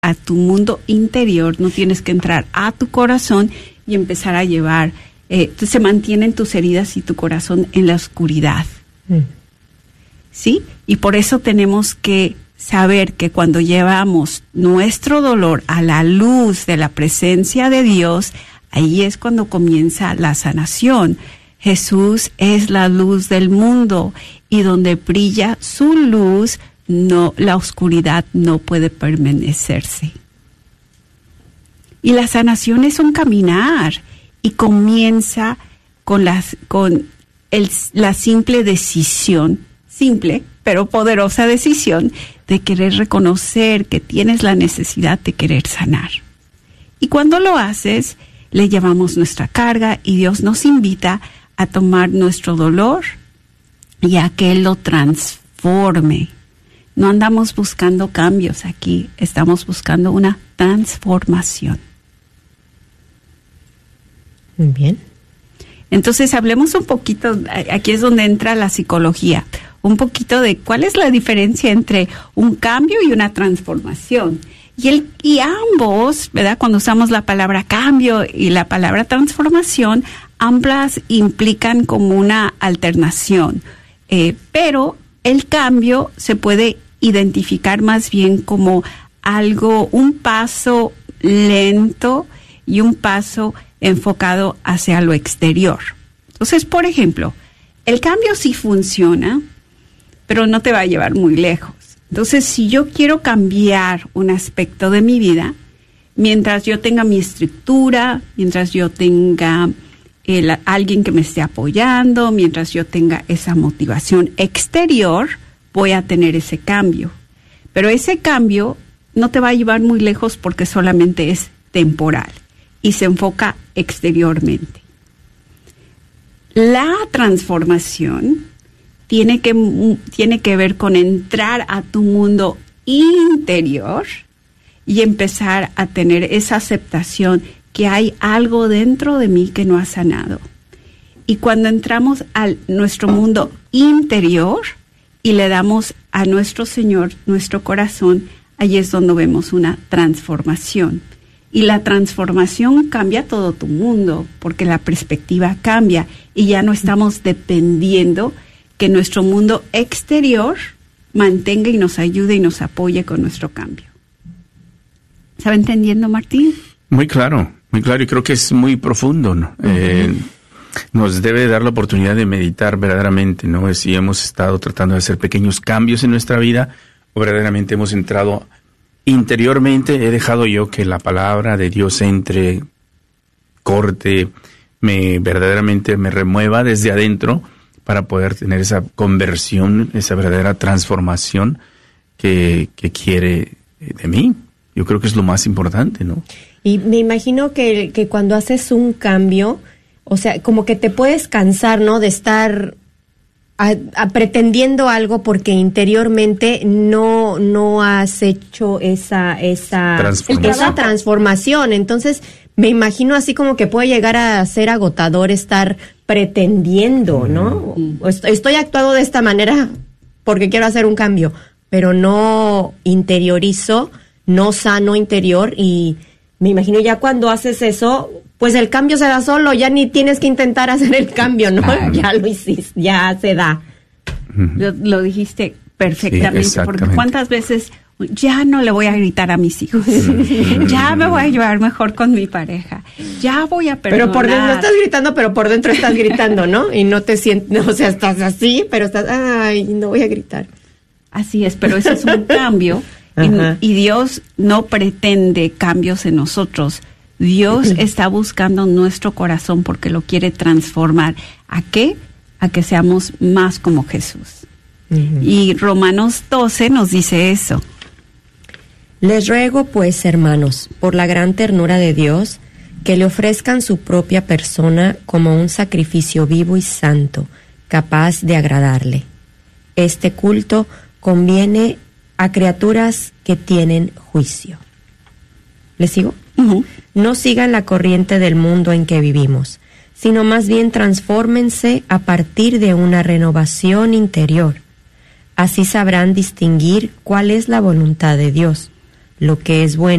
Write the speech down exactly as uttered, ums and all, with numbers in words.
a tu mundo interior, no tienes que entrar a tu corazón y empezar a llevar, eh, se mantienen tus heridas y tu corazón en la oscuridad. Mm. ¿Sí? Y por eso tenemos que saber que cuando llevamos nuestro dolor a la luz de la presencia de Dios, ahí es cuando comienza la sanación. Jesús es la luz del mundo y donde brilla su luz, no, la oscuridad no puede permanecerse. Y la sanación es un caminar y comienza con, las, con el, la simple decisión, simple pero poderosa decisión de querer reconocer que tienes la necesidad de querer sanar. Y cuando lo haces, le llevamos nuestra carga y Dios nos invita a tomar nuestro dolor y a que Él lo transforme. No andamos buscando cambios aquí, estamos buscando una transformación. Muy bien. Entonces hablemos un poquito, aquí es donde entra la psicología, un poquito de cuál es la diferencia entre un cambio y una transformación. Y, el, y ambos, ¿verdad? Cuando usamos la palabra cambio y la palabra transformación, ambas implican como una alternación. Eh, pero el cambio se puede identificar más bien como algo, un paso lento y un paso enfocado hacia lo exterior. Entonces, por ejemplo, el cambio sí funciona, pero no te va a llevar muy lejos. Entonces, si yo quiero cambiar un aspecto de mi vida, mientras yo tenga mi estructura, mientras yo tenga el, alguien que me esté apoyando, mientras yo tenga esa motivación exterior, voy a tener ese cambio. Pero ese cambio no te va a llevar muy lejos porque solamente es temporal y se enfoca exteriormente. La transformación tiene que, tiene que ver con entrar a tu mundo interior y empezar a tener esa aceptación que hay algo dentro de mí que no ha sanado. Y cuando entramos a nuestro mundo interior y le damos a nuestro Señor nuestro corazón, ahí es donde vemos una transformación. Y la transformación cambia todo tu mundo, porque la perspectiva cambia y ya no estamos dependiendo que nuestro mundo exterior mantenga y nos ayude y nos apoye con nuestro cambio. ¿Estaba entendiendo, Martín? Muy claro, muy claro, y creo que es muy profundo, ¿no? Uh-huh. Eh, nos debe dar la oportunidad de meditar verdaderamente, ¿no? Si hemos estado tratando de hacer pequeños cambios en nuestra vida, o verdaderamente hemos entrado interiormente, he dejado yo que la palabra de Dios entre, corte, me verdaderamente me remueva desde adentro para poder tener esa conversión, esa verdadera transformación que, que quiere de mí. Yo creo que es lo más importante, ¿no? Y me imagino que, que cuando haces un cambio, o sea, como que te puedes cansar, ¿no? De estar a, a pretendiendo algo porque interiormente no no has hecho esa esa transformación. esa transformación. Entonces, me imagino así como que puede llegar a ser agotador estar pretendiendo, ¿no? Mm. Estoy actuando de esta manera porque quiero hacer un cambio, pero no interiorizo, no sano interior, y me imagino ya cuando haces eso, pues el cambio se da solo, ya ni tienes que intentar hacer el cambio, ¿no? Ah, ya lo hiciste, ya se da. Uh-huh. Lo, lo dijiste perfectamente, sí, porque ¿cuántas veces ya no le voy a gritar a mis hijos? Ya me voy a llevar mejor con mi pareja. Ya voy a perdonar. Pero por dentro estás gritando, pero por dentro estás gritando, ¿no? Y no te sientes, o sea, estás así, pero estás, ay, no voy a gritar. Así es, pero ese es un cambio. Y, y Dios no pretende cambios en nosotros. Dios está buscando nuestro corazón porque lo quiere transformar. ¿A qué? A que seamos más como Jesús. Uh-huh. Y Romanos doce nos dice eso. Les ruego, pues, hermanos, por la gran ternura de Dios, que le ofrezcan su propia persona como un sacrificio vivo y santo, capaz de agradarle. Este culto conviene a criaturas que tienen juicio. ¿Les sigo? Uh-huh. No sigan la corriente del mundo en que vivimos, sino más bien transfórmense a partir de una renovación interior. Así sabrán distinguir cuál es la voluntad de Dios, lo que es bueno